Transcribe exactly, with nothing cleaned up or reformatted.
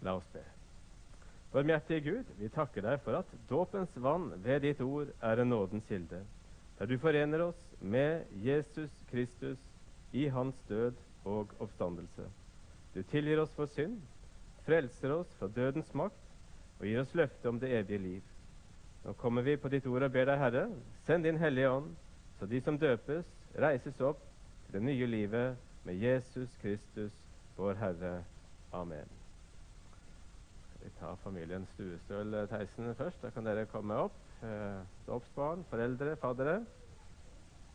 La oss be. Barmhjertige Gud, vi takker deg for at dåpens vann ved ditt ord er en nådens kilde, der du forener oss med Jesus Kristus i hans død og oppstandelse. Du tilgir oss for synd, frelser oss fra dødens makt og gir oss løfte om det evige liv. Nå kommer vi på ditt ord og ber deg, Herre, send din Hellige Ånd, så de som døpes, reises opp til det nye livet med Jesus Kristus, vår Herre. Amen. Skal vi ta familiens stuestøl, Theisen, først? Da kan dere komme opp. Eh, Dåpsbarn, foreldre, faddere.